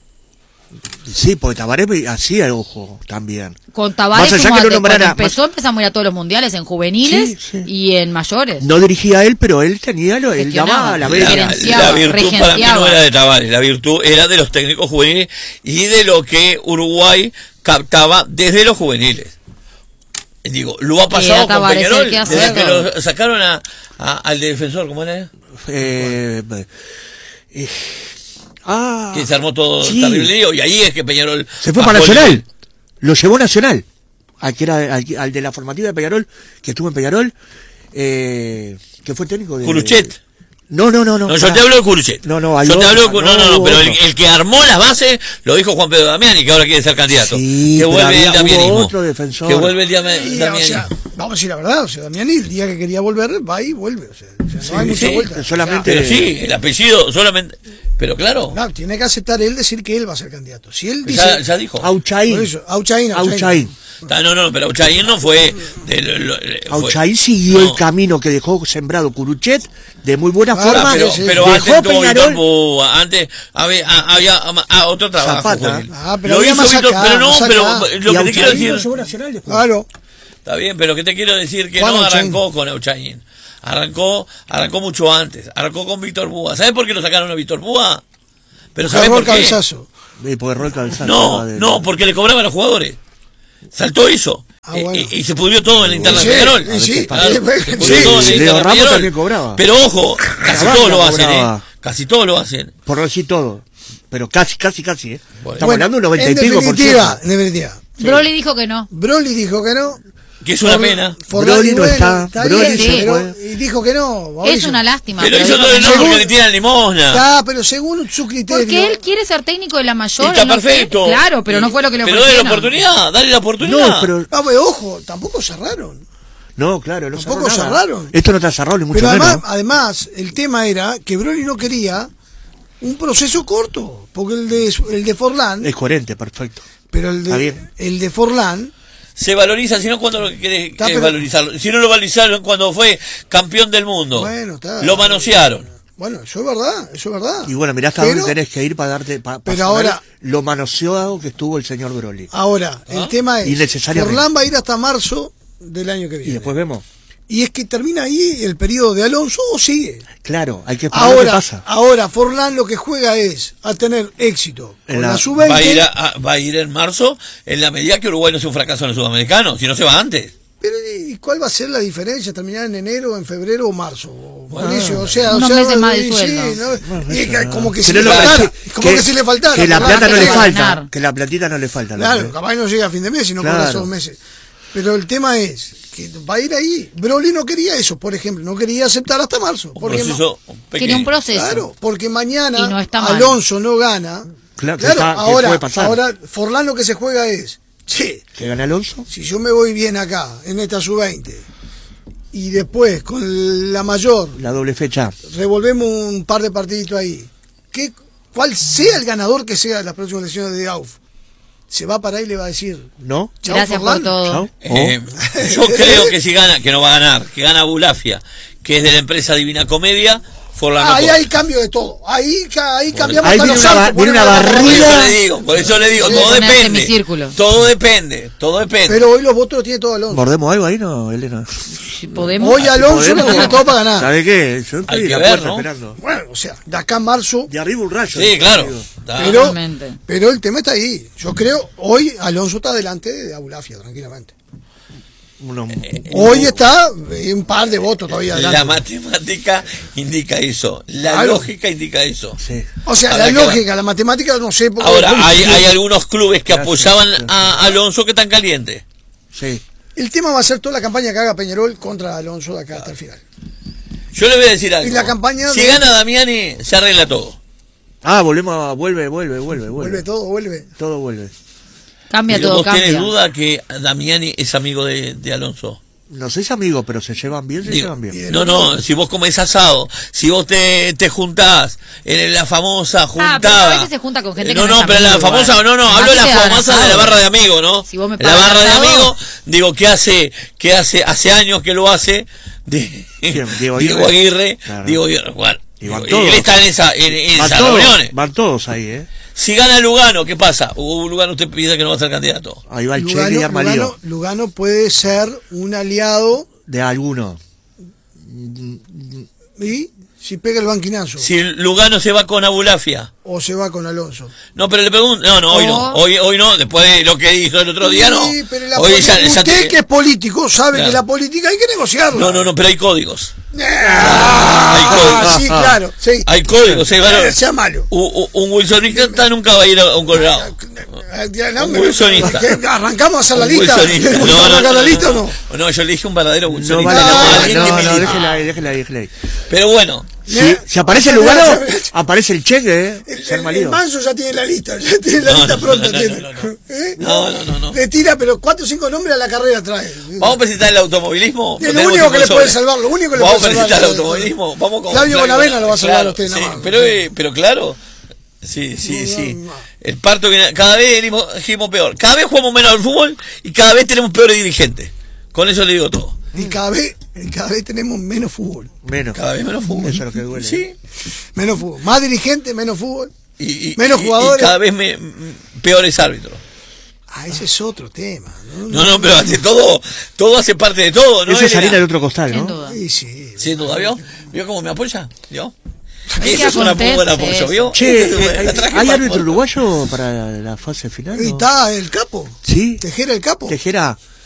Sí, porque Tavares hacía ojo también. Con Tavares, Más allá como que no de- nombrara- cuando empezó, empezamos a ir a todos los mundiales en juveniles Sí, sí. y en mayores. No dirigía él, pero él tenía lo, él Gestionaba, daba la La, vela. gerenciaba, la virtud para mí no regenciaba. era de Tavares, la virtud era de los técnicos juveniles y de lo que Uruguay captaba desde los juveniles. Digo, lo ha pasado con Tavares el Peñarol, que hace desde que todo. lo sacaron a, a- al defensor, ¿cómo era? Eh, eh, ah, Que se armó todo sí. terrible lío, y ahí es que Peñarol Se fue bajó para el- Nacional. Lo llevó Nacional. Al, que era, al, al de la formativa de Peñarol, que estuvo en Peñarol, eh, que fue técnico de... Curuchet. No, no, no, no. No, yo pará. te hablo de Curuchet. No, no, hay yo te otro, hablo de Cu- no, no, no, hubo pero el, otro. el que armó las bases lo dijo Juan Pedro Damiani, que ahora quiere ser candidato. Sí, que pero vuelve había- el damianismo. hubo otro defensor. Que vuelve el Dami- Y, o Damiani. sea, vamos a decir la verdad, o sea, Damiani el día que quería volver va y vuelve, o sea, o sea, no hay mucha Sí, vuelta. solamente- Pero sí, el apellido solamente. Pero claro, No, tiene que aceptar él decir que él va a ser candidato. Si él dice, ya, ya dijo. Auchaín. por eso, Auchaín, Auchaín. Auchaín. Ah, No, no, no, pero Auchaín no fue. De, lo- lo- fue- Auchaín siguió no. el camino que dejó sembrado Curuchet de muy buena Ah, forma. Pero, sí, pero dejó antes tuvo Peñarol- Víctor Búa, antes había, ah, había ah, otro trabajo. Zapata. juvenil. Ah, pero Lo había hizo más Víctor, acá, pero no, más pero acá. lo Y que te quiero Auchaín decir. lo llevó Nacional después. Claro. Está bien, pero que te quiero decir que Juan no Auchaín. arrancó con Auchaín. Arrancó, arrancó mucho antes. Arrancó con Víctor Búa. ¿Sabes por qué lo sacaron a Víctor Búa? Pero ¿sabes Agarró por el qué? cabezazo. Y por error cabezazo, No, de- no, porque le cobraban a los jugadores. Saltó eso. Ah, Eh, bueno. y, y se pudrió todo en la interna Sí, de Peñarol. y sí, Claro, sí, se pudrió sí. todo en la Leo interna de Ramos Peñarol. también cobraba. Pero ojo, casi Cavani todos lo la hacen, cobraba. ¿eh? Casi todos lo hacen. Por no decir todo. Pero casi, casi, casi, ¿eh? Bueno. Estamos hablando de un noventa y en pico por definitiva, ciento. en definitiva. Broly dijo que no. Broly dijo que no. Que es una Forlán- pena. Forlán, Broly y no bueno, está, Broly bien, se pero- fue. y dijo que no. Es Mauricio. una lástima. Pero pero hizo dijo todo que el no. no porque Según- le tiran limosna. Está, pero según su criterio. Porque él quiere ser técnico de la mayor. Está él no perfecto. quiere- Claro, pero no fue lo que le Pero dale la ofrecieron. oportunidad, dale la oportunidad. No, pero. No, pero ojo, tampoco cerraron. No, claro, no Tampoco cerró nada. cerraron. Esto no está cerrado, ni mucho Pero además, menos. además, el tema era que Broly no quería un proceso corto. Porque el de, el de Forlán, Es coherente, perfecto. pero el Está de, bien. el de Forlán, Se valoriza, sino cuando lo que querés Está, es pero- valorizarlo. Si no lo valorizaron cuando fue campeón del mundo. Bueno, está. Lo manosearon. bueno, eso es verdad, eso es verdad. Y bueno, mirá hasta Pero- dónde tenés que ir para darte. Pa, pero para ahora- saber lo manoseado que estuvo el señor Broly. Ahora, ¿Ah? el tema es, Innecesariamente. Forlán va a ir hasta marzo del año que viene. Y después vemos. Y es que termina ahí el periodo de Alonso o sigue. Claro, hay que esperar lo que Ahora, pasa. ahora Forlán lo que juega es a tener éxito En con la- la, sub veinte. Va a, ir a- a- va a ir en marzo en la medida que Uruguay no sea un fracaso en el sudamericano. Si no se va antes. Pero ¿y cuál va a ser la diferencia? ¿Terminar en enero, en febrero o marzo? Bueno, Mauricio, o sea, unos o sea, meses más de sí, sueldo. ¿no? Y que- como que si Pero le no, faltara, que- como que, si le faltara. Que la Forlán, plata no que le va a falta. ganar. Que la platita no le falta. al Claro, hombre. capaz no llega a fin de mes y no Claro. cobra esos meses. Pero el tema es que va a ir ahí. Broly no quería eso, por ejemplo, no quería aceptar hasta marzo. Un Porque proceso Quería pequeño. un proceso. Claro, porque mañana Y no está mal. Alonso no gana. Claro, que Claro, está- que ahora, puede pasar. ahora Forlán lo que se juega es, che, ¿Que gana Alonso? si yo me voy bien acá, en esta sub veinte, y después con la mayor, La doble fecha. revolvemos un par de partiditos ahí, ¿qué, cuál sea el ganador que sea de las próximas elecciones de A U F, se va para ahí y le va a decir, ¿No? chao, Gracias por Forlán. todo. Chao. Eh, yo creo que si gana, que no va a ganar, que gana Bulafia, que es de la empresa Divina Comedia, Forlán no Ahí corre. hay cambio de todo, ahí, ca- ahí cambiamos ahí hasta viene los una ba- saltos, viene una ponemos la- Por barrida. eso le digo, por eso le digo, Sí, todo poner depende. semicírculo. Todo depende, todo depende. Pero hoy los votos los tiene todo Alonso. ¿Mordemos algo ahí, no, Elena? Si podemos. Hoy Alonso podemos. lo tiene todo para ganar. ¿Sabe qué? Yo estoy Hay en que la ver, puerta ¿no? esperando. Bueno, o sea, de acá a marzo, De arriba un rayo. Sí, claro. Digo. pero, Totalmente. pero el tema está ahí. Yo creo, hoy Alonso está delante de Abulafia, tranquilamente. Uno- Hoy está eh, un par de votos todavía La adelante. matemática indica eso, la Claro. lógica indica eso. Sí. O sea, Habrá la que ver. lógica, la matemática, no sé. porque- Ahora, hay, hay algunos clubes que Gracias, apoyaban gracias. a Alonso que están calientes. Sí. El tema va a ser toda la campaña que haga Peñarol contra Alonso de acá hasta el final. Yo le voy a decir algo. Y la campaña si de- gana Damiani, se arregla todo. Ah, volvemos a... Vuelve, vuelve, vuelve, vuelve. Vuelve todo, vuelve. Todo vuelve. Cambia Pero todo, vos tenés cambia. duda que Damiani es amigo de, de Alonso. No sois amigos, pero se llevan bien, se Digo, llevan bien. No, no, si vos comés asado, si vos te, te juntás en la famosa juntada. Ah, pero a veces se junta con gente no, que no, no pero la famosa, igual. no, no, hablo de la famosa de la barra de amigos, ¿no? Si vos me la barra de asado, amigos, digo, que hace, que hace, hace años que lo hace, de, Diego Aguirre, Diego Aguirre, claro. Diego Aguirre, bueno, y van digo, todos. él está en esa, en, en van esas todos, reuniones. Van todos ahí, ¿eh? Si gana Lugano, ¿qué pasa? Uh, Lugano usted pide que no va a ser candidato. Ahí va el Lugano, Cheque y arma lío. Lugano, Lugano puede ser un aliado. De alguno. ¿Y? Si pega el banquinazo. Si Lugano se va con Abulafia. O se va con Alonso. No, pero le pregunto, no, no, hoy no, hoy, hoy no, después de lo que dijo el otro día, no. Sí, pero la Hoy ya, ya usted te- que es político sabe Claro. que la política hay que negociarla. No, no, no, pero hay códigos. Ah, hay códigos. sí, claro. Sí. Hay códigos, sí, claro. Eh, sea malo. Un, un- un wilsonista nunca va a ir a un colorado. No, Un me- wilsonista. ¿qué? ¿Arrancamos a hacer la Un lista? wilsonista. ¿Queremos No, no, arrancar no, la lista no, o no? no, no, yo le dije un verdadero No wilsonista. vale la No, pena. alguien No, que no, milita. déjela ahí, déjela ahí, déjela ahí. Pero bueno, Si, si aparece Ah, Lugano, ya, ya, ya. aparece el Cheque, ¿eh? El, Se arma el- el lío. Manso ya tiene la lista, ya tiene la No, lista no, pronta. no, no, tiene. no, no. ¿Eh? No, no, no, no. Le tira, pero cuatro o cinco nombres a la carrera trae. vamos a presentar el automovilismo. Es lo Tenemos único que tiempo le puede de sobra. salvar, lo único que le Vamos puede a salvar. presentar el automovilismo. Vamos con Flavio Bonavena lo va a salvar claro, a usted nada sí, más. pero, eh, pero claro, sí, sí, sí. El parto que cada vez venimos, dijimos peor. Cada vez jugamos menos al fútbol y cada vez tenemos peores dirigentes. Con eso le digo todo. Y cada vez, y cada vez tenemos menos fútbol. Menos. Cada vez menos fútbol. Eso es lo que duele. Sí. Menos fútbol. Más dirigentes, menos fútbol. Y, y- menos y- jugadores. Y cada vez me, peores árbitros. Ah, ese es otro tema. No, No, no, pero hace todo, todo hace parte de todo, ¿no? Eso es Elena? harina de otro costal, Sin ¿no? duda. Sí, sí. Sin duda, ¿vio? ¿Vio cómo me apoya? ¿Vio? Hay que Eso es una muy buena apuntarse apoyo, ¿vio? Che, Esa es buena, eh, la traje ¿hay para- árbitro uruguayo para la fase final? Y ¿no? está el capo. Sí. Tejera el capo. Tejera.